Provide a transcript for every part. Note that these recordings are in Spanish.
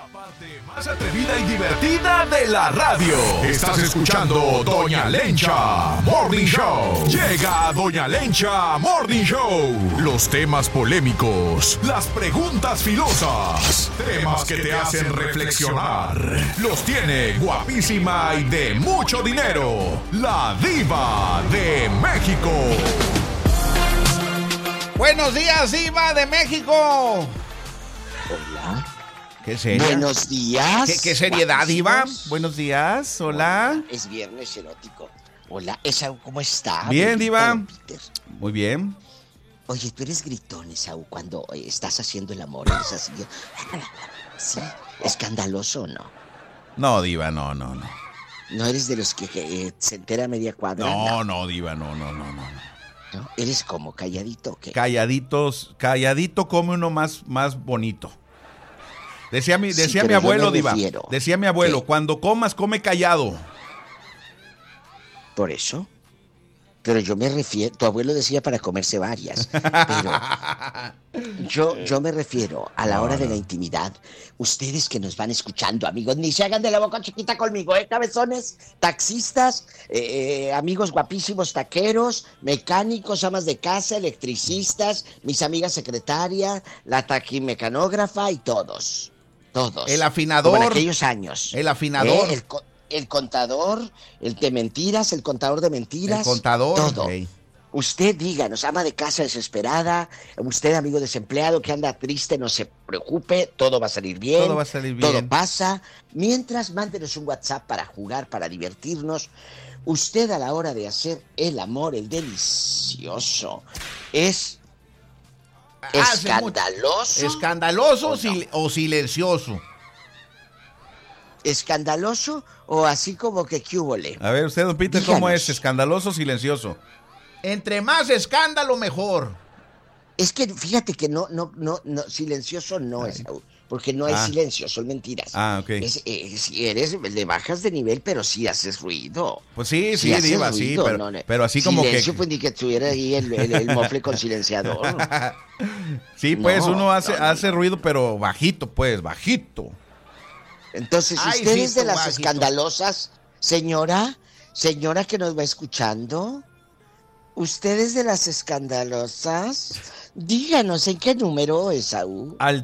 Parte más atrevida y divertida de la radio. Estás escuchando Doña Lencha Morning Show. Llega Doña Lencha Morning Show. Los temas polémicos, las preguntas filosas, temas que te hacen reflexionar. Los tiene guapísima y de mucho dinero, la Diva de México. Buenos días, Diva de México. Hola. ¿Qué seria? Buenos días. ¿Qué seriedad, Diva? Buenos días, hola. Es viernes erótico. Hola, Esaú, ¿cómo está? Bien, Diva. Peter. Muy bien. Oye, tú eres gritón, Esaú, cuando estás haciendo el amor. ¿Eres así? Sí, escandaloso o no. No, Diva, no. ¿No eres de los que se entera media cuadra? No, Diva, no. ¿No? ¿Eres como calladito o qué? Calladito come uno más bonito. Decía mi abuelo, Diva. Decía mi abuelo, ¿qué? cuando comas, come callado. ¿Por eso? Pero yo me refiero, tu abuelo decía para comerse varias, pero yo me refiero a la hora de la intimidad. Ustedes que nos van escuchando, amigos, ni se hagan de la boca chiquita conmigo, cabezones, taxistas, amigos guapísimos taqueros, mecánicos, amas de casa, electricistas, mis amigas secretarias, la taquimecanógrafa y todos. El afinador. Como en aquellos años. El afinador. El contador, el de mentiras, el contador de mentiras. El contador. Todo. Okay. Usted díganos, ama de casa desesperada, usted amigo desempleado que anda triste, no se preocupe, todo va a salir bien. Todo va a salir bien. Todo pasa. Mientras, mándenos un WhatsApp para jugar, para divertirnos. Usted a la hora de hacer el amor, el delicioso, ¿es escandaloso? ¿Escandaloso o silencioso? ¿Escandaloso o así como que qué hubole? A ver, usted, don Peter, Díganos. ¿cómo es? ¿Escandaloso o silencioso? Entre más escándalo, mejor. Es que fíjate que no, silencioso no es, porque no hay silencio, son mentiras. Ok. Le bajas de nivel, pero sí haces ruido. Pues sí, haces Diva, ruido, sí, pero así como silencio, que... pues ni que tuviera ahí el mofle con silenciador. Sí, pues No, uno hace ruido, pero bajito, pues, bajito. Entonces, Ay, usted sí, es de tú, las bajito. escandalosas, señora que nos va escuchando. ¿Ustedes de las escandalosas? Díganos, ¿en qué número, Esaú? Al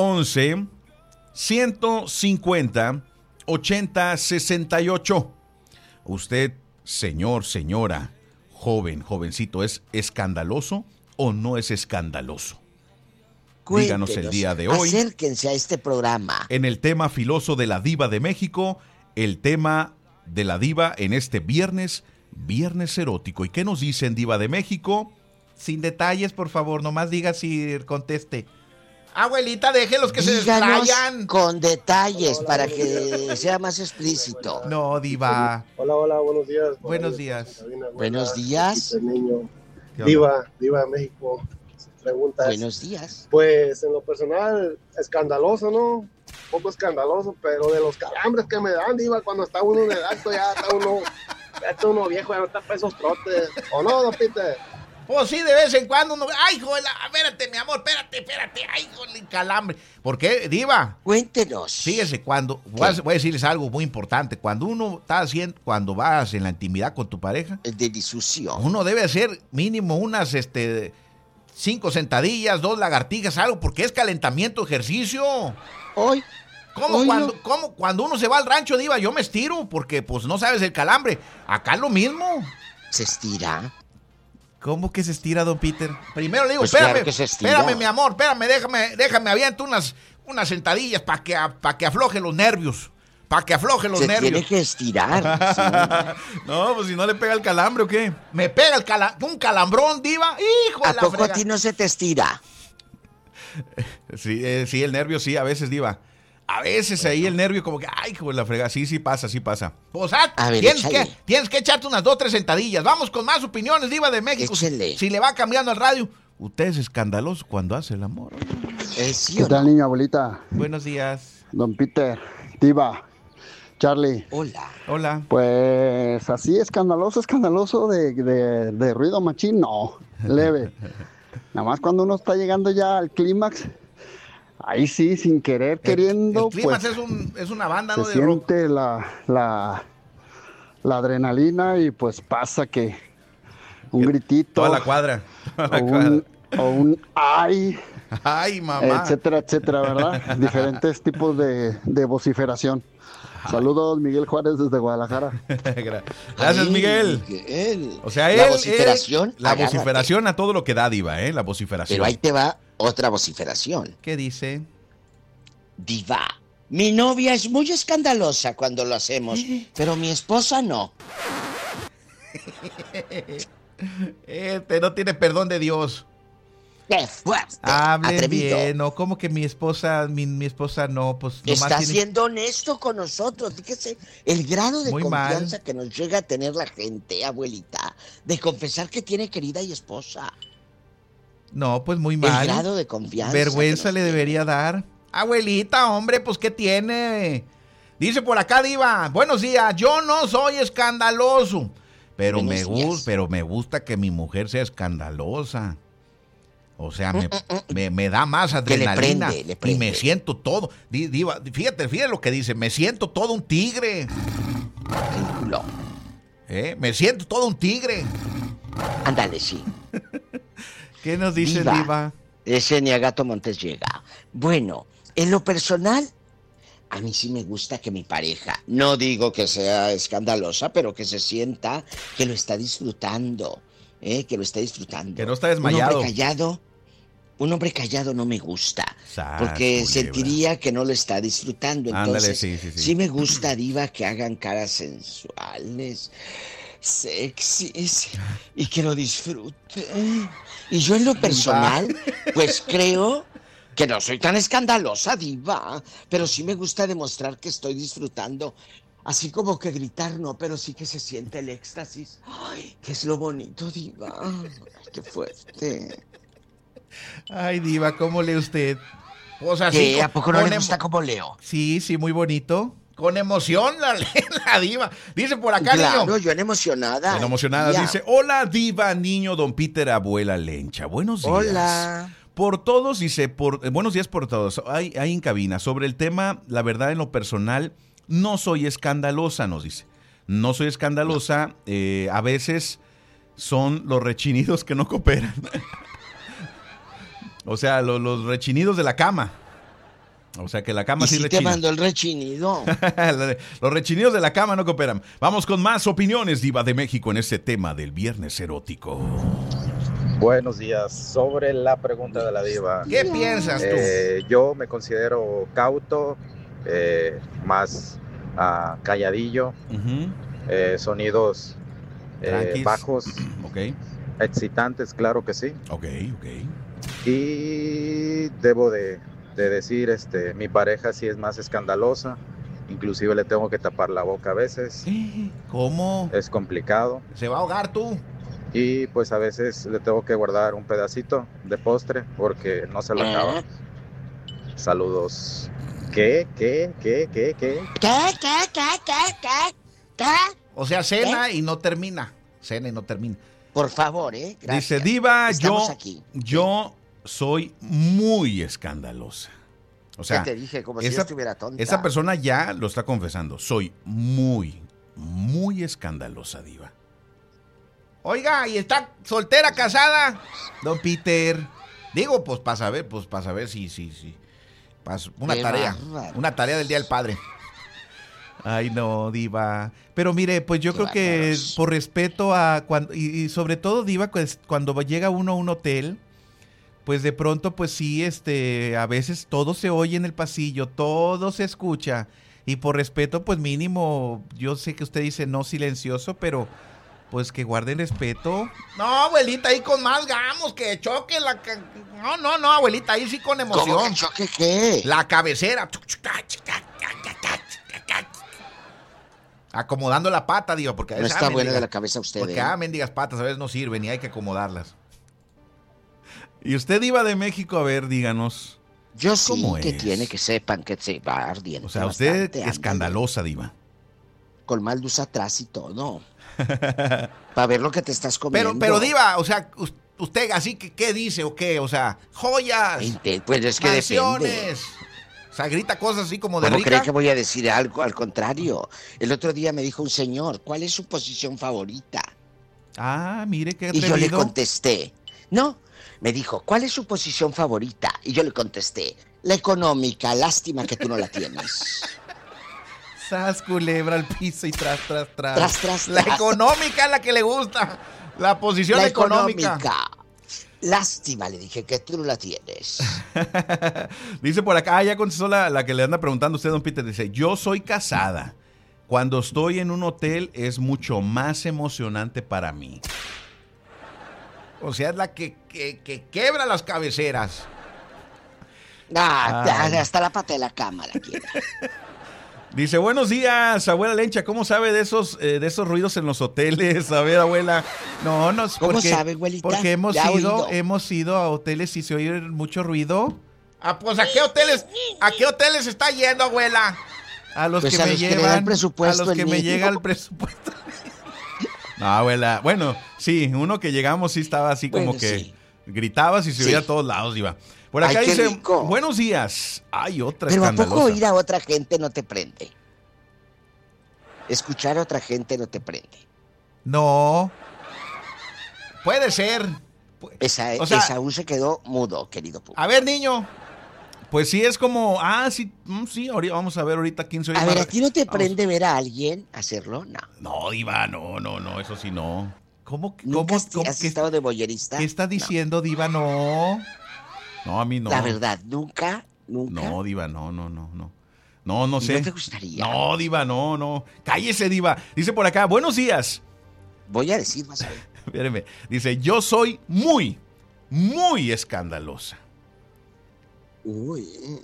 311-150-8068. Usted, señor, señora, jovencito, ¿es escandaloso o no es escandaloso? Díganos el día de hoy. Acérquense a este programa. En el tema filoso de la Diva de México, el tema de la Diva en este viernes erótico. ¿Y qué nos dicen, Diva de México? Sin detalles, por favor, nomás diga si conteste. Abuelita, déjelos que Díganos se desplayan. con detalles para que sea más explícito. No, Diva. Hola, buenos días. Buenos días. Buenos días. Niño. ¿Qué onda? Diva de México. Preguntas. Buenos días. Pues en lo personal, escandaloso, ¿no? Un poco escandaloso, pero de los calambres que me dan, Diva, cuando está uno en el acto, ya está uno viejo, ya no está para esos trotes. ¿O no, don Peter? Pues sí, de vez en cuando uno... ¡Ay, joder! Espérate, mi amor, espérate. ¡Ay, joder, calambre! ¿Por qué, Diva? Cuéntenos. Fíjese, voy a decirles algo muy importante. Cuando vas en la intimidad con tu pareja, El delisucio. uno debe hacer mínimo unas 5 sentadillas, 2 lagartijas, algo, porque es calentamiento, ejercicio. Hoy. ¿Cómo cuando uno se va al rancho, Diva, yo me estiro, porque pues no sabes el calambre. Acá lo mismo. Se estira. ¿Cómo que se estira, don Peter? Primero le digo, Pues espérame, claro que se estira. espérame, mi amor, déjame aviento unas sentadillas para que afloje los nervios. Para que afloje los nervios. Tiene que estirar. Sí. No, pues si no le pega el calambre, ¿o qué? Me pega un calambrón, Diva. Hijo de ¿A la poco frega. a ti no se te estira? Sí, el nervio sí, a veces, Diva. A veces ahí el nervio como que, ay, hijo de la frega, sí pasa. Pues A ver, tienes que echarte unas 2, 3 sentadillas. Vamos con más opiniones, Diva de México. Échele. Si le va cambiando al radio. Usted es escandaloso cuando hace el amor. ¿Sí ¿Qué o tal, no? niño, abuelita? Buenos días. Don Peter, Diva, Charlie. Hola. Hola. Pues así escandaloso de ruido machín, no, leve. Nada más cuando uno está llegando ya al clímax, ahí sí, sin querer, queriendo, El Clímax pues es una banda, se ¿no? De rock. siente la adrenalina y pues pasa que un gritito Toda la cuadra. Toda la o cuadra. un ay, Ay, mamá. etcétera, etcétera, ¿verdad? Diferentes tipos de vociferación. Saludos, Miguel Juárez desde Guadalajara. Gracias, Ay, Miguel. Miguel. O sea, la vociferación. la agárrate. vociferación a todo lo que da, Diva, ¿eh? La vociferación. Pero ahí te va otra vociferación. ¿Qué dice? Diva, mi novia es muy escandalosa cuando lo hacemos, pero mi esposa no. No tiene perdón de Dios. ¡Qué fuerte! Hablen atrevido. bien, ¿no? ¿Cómo que mi esposa no? Pues nomás Está tiene... siendo honesto con nosotros. Fíjese el grado de Muy confianza mal. que nos llega a tener la gente, abuelita, de confesar que tiene querida y esposa. No, pues muy El mal. grado de confianza. Vergüenza que nos le tiene. debería dar. Abuelita, hombre, pues ¿qué tiene? Dice por acá, Diva. Buenos días, yo no soy escandaloso. Pero Buenos días. me gusta que mi mujer sea escandalosa. O sea, me da más Que le adrenalina. prende, le Y prende. me siento todo. Diva, fíjate lo que dice. Me siento todo un tigre. Ridículo. Me siento todo un tigre. Ándale, sí. ¿Qué nos dice Diva. Diva? Ese Niagato Montes llega. Bueno, en lo personal, a mí sí me gusta que mi pareja, no digo que sea escandalosa, pero que se sienta que lo está disfrutando, que lo está disfrutando. Que no está desmayado. Un hombre callado no me gusta, Sas, porque culebra. sentiría que no lo está disfrutando. Ándale, Entonces, sí. sí me gusta, Diva, que hagan caras sensuales, sexys, y que lo disfruten. Y yo en lo personal, pues creo que no soy tan escandalosa, Diva, pero sí me gusta demostrar que estoy disfrutando. Así como que gritar no, pero sí que se siente el éxtasis. Ay, que es lo bonito, Diva. Ay, qué fuerte. Ay, Diva, ¿cómo lee usted? O sea, ¿Qué? sí, ¿A poco no con le gusta cómo leo? Sí, muy bonito. Con emoción la lee la Diva. Dice por acá, Claro, niño. yo en emocionada. En emocionada Ya. dice, hola, Diva, niño, don Peter, abuela Lencha. Buenos días. Hola. Por todos, dice, buenos días por todos. Hay en cabina. Sobre el tema, la verdad, en lo personal, no soy escandalosa, nos dice. No soy escandalosa. A veces son los rechinidos que no cooperan. O sea, los rechinidos de la cama. O sea, que la cama ¿Y sí si te rechina. mandó el rechinido? Los rechinidos de la cama no cooperan. Vamos con más opiniones, Diva de México, en este tema del viernes erótico. Buenos días. Sobre la pregunta de la Diva. ¿Qué piensas tú? Yo me considero cauto, más calladillo, Ujú. sonidos Tranquis. bajos, Ok, excitantes, claro que sí. ok. Y debo de decir, mi pareja sí es más escandalosa, inclusive le tengo que tapar la boca a veces, ¿Cómo? es complicado. ¿Se va a ahogar tú? Y pues a veces le tengo que guardar un pedacito de postre porque no se lo acaba. Saludos. ¿Qué? ¿Qué? O sea, cena y no termina. Cena y no termina. Por favor, gracias. Dice, Diva, Estamos aquí. yo soy muy escandalosa. O sea, ¿Qué te dije? Como si yo estuviera tonta. esa persona ya lo está confesando. Soy muy escandalosa, Diva. Oiga, ¿y está soltera, casada? Don Peter. Digo, pues para saber si. Una Qué tarea. bárbaro. Una tarea del Día del Padre. Ay, no, Diva. Pero mire, pues yo Qué creo que bárbaros. por respeto a cuando y sobre todo, Diva, pues, cuando llega uno a un hotel, pues de pronto, pues sí, a veces todo se oye en el pasillo, todo se escucha. Y por respeto, pues mínimo, yo sé que usted dice no silencioso, pero pues que guarden respeto. No, abuelita, ahí con más gamos, que choque la... No, abuelita, ahí sí con emoción. ¿Cómo que choque qué? La cabecera. Acomodando la pata, digo, porque... No está buena de la cabeza usted, Porque, mendigas patas, a veces no sirven y hay que acomodarlas. Y usted, Diva de México, a ver, díganos. Yo sí ¿Cómo que es? tiene que sepan que se va ardiendo. O sea, usted bastante, ándale. escandalosa, Diva. Con maldus atrás y todo. Para ver lo que te estás comiendo. Pero Diva, o sea, usted así que, ¿qué dice o qué? O sea, joyas, Pues es que depende. mansiones. O sea, grita cosas así como de ¿Cómo rica. cree que voy a decir algo? Al contrario. El otro día me dijo un señor, ¿cuál es su posición favorita? Ah, mire qué Y yo le atrevido. contesté, no. Me dijo, ¿cuál es su posición favorita? Y yo le contesté, la económica, lástima que tú no la tienes. Sas, culebra al piso y tras. Tras. La económica es la que le gusta. La posición La económica. Lástima, le dije, que tú no la tienes. Dice por acá, ya contestó la que le anda preguntando usted, don Peter. Dice, yo soy casada. Cuando estoy en un hotel es mucho más emocionante para mí. O sea, es la que quebra las cabeceras. Hasta la pata de la cámara quiera. Dice, buenos días, abuela Lencha, ¿cómo sabe de esos ruidos en los hoteles? A ver, abuela. No, ¿Cómo sabe, abuelita? Porque ¿Ya ha oído? hemos ido a hoteles y se oye mucho ruido. Ah, pues ¿a qué hoteles está yendo, abuela? A los Pues que a me los que le da llevan, el presupuesto a los que el me niño. llega el presupuesto. No, abuela, bueno, sí, uno que llegamos sí estaba así como Bueno, que sí. gritabas y se oía a todos lados, iba. Por acá Ay, qué dice, rico. buenos días. Ay, otra Pero ¿a escandalosa. poco oír a otra gente no te prende? Escuchar a otra gente no te prende. No. Puede ser. O sea, Esaú se quedó mudo, querido público. a ver, niño. Pues sí, es como, sí, ahorita, vamos a ver ahorita quién soy. A ver, ¿a ti no te prende ver a alguien hacerlo? No. No, Diva, no, eso sí no. ¿Cómo ¿Nunca has estado de boyerista? qué está diciendo, Diva? No. No, a mí no. La verdad, nunca. No, Diva, no. No ¿Y sé. no te gustaría? No, Diva, no. Cállese, Diva. Dice por acá, buenos días. Voy a decir, vas a ver. Espéreme. Dice, yo soy muy escandalosa. Uy.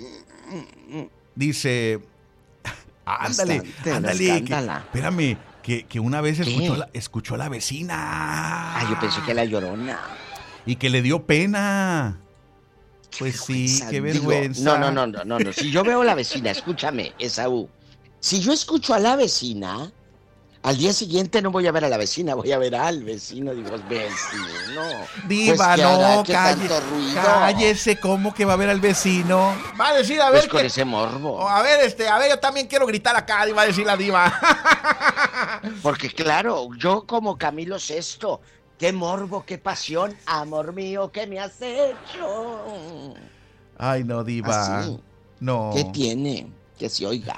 Dice, ándale, Bastante, la escándala. espérame, que una vez ¿Qué? escuchó a la vecina. Yo pensé que la Llorona. Y que le dio pena. Pues sí, qué vergüenza. No. Si yo veo a la vecina, escúchame, Esaú. Si yo escucho a la vecina, al día siguiente no voy a ver a la vecina, voy a ver al vecino. Digo, vecino. Diva, Pues, ¿qué hará? no, ¿Qué tanto ruido? cállese, ¿cómo que va a ver al vecino? Va a decir, a Pues con ese morbo. A ver, yo también quiero gritar acá, va a decir la Diva. Porque claro, yo como Camilo VI, qué morbo, qué pasión, amor mío, ¿qué me has hecho? Ay, no, Diva. Así. No. ¿Qué tiene? Que se oiga.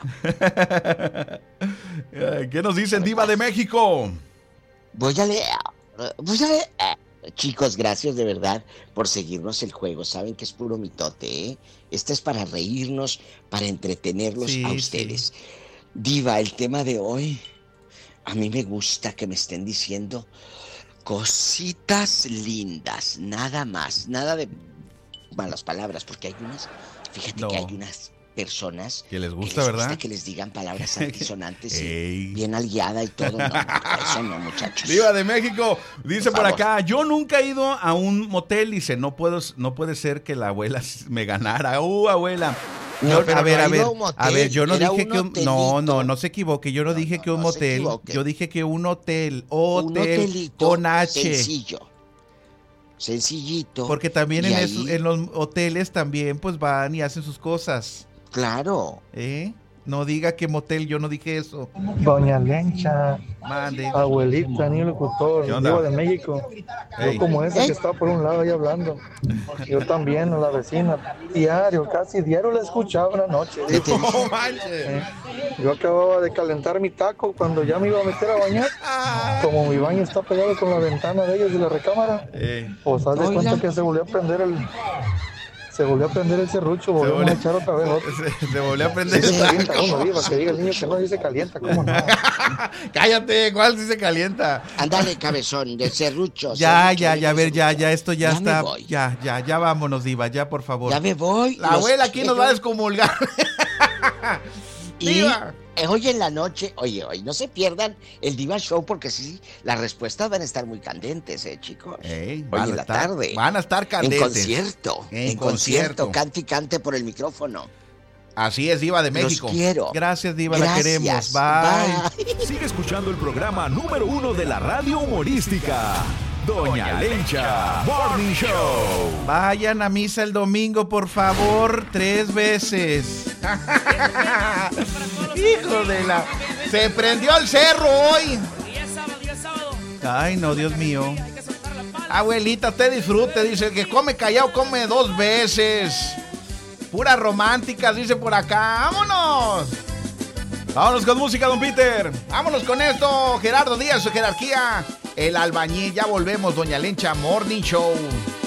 ¿Qué nos dicen, Diva de México? Voy a leer. Chicos, gracias de verdad por seguirnos el juego. Saben que es puro mitote, ¿eh? Este es para reírnos, para entretenerlos Sí, a ustedes. Diva, el tema de hoy, a mí me gusta que me estén diciendo cositas lindas, nada más, nada de malas palabras, porque hay unas, fíjate que hay unas personas que les gusta, ¿verdad? que les digan palabras altisonantes Ey. y bien aliada y todo. No, eso no, muchachos. Diva de México, dice por favor. acá, yo nunca he ido a un motel, dice, no puede ser que la abuela me ganara. Abuela. No, a ver, no ha ido a un motel, yo no era dije un que hotelito. no se equivoque, yo no dije que un no se motel, equivoque. yo dije que un hotel Un hotelito con H. Sencillito. Porque también Y en, ahí, en los hoteles también pues van y hacen sus cosas. Claro. No diga que motel, yo no dije eso. Doña Lencha, Mande. abuelita, niño locutor, ¿Qué onda? Diva de México. Ey. Yo como esa que está por un lado ahí hablando. Yo también, a la vecina, casi diario la escuchaba una noche. No manches. Yo acababa de calentar mi taco cuando ya me iba a meter a bañar. Como mi baño está pegado con la ventana de ellos de la recámara, pues haz de Oiga. cuenta que se volvió a prender el serrucho, volvimos a echar otra vez otro. Se volvió a prender. Se calienta uno, Diva, que diga el niño que no dice calienta, ¿cómo no? Cállate, ¿cuál sí se calienta? Ándale, cabezón, de serrucho. Ya, serrucho, a digo, ver, serrucho. esto ya Ya me está. voy. Ya vámonos, Diva, ya por favor. Ya me voy. La los abuela aquí nos quiero. va a descomulgar. Y Diva. hoy en la noche, hoy no se pierdan el Diva Show porque sí, las respuestas van a estar muy candentes, chicos. Hoy en la tarde. Van a estar candentes. En concierto, cante y cante por el micrófono. Así es, Diva de Los México. quiero. Gracias, Diva, la Gracias. queremos. Bye. Sigue escuchando el programa número 1 de la radio humorística, Doña Lencha Morning Show. Vayan a misa el domingo, por favor, 3 veces. Hijo de la... Se prendió el cerro hoy. Ay, no, Dios mío. Abuelita, usted disfrute, dice, el que come callado come 2 veces. Puras románticas, dice por acá. ¡Vámonos! Vámonos con música, don Peter. Vámonos con esto. Gerardo Díaz, su jerarquía. El albañil. Ya volvemos, Doña Lencha Morning Show.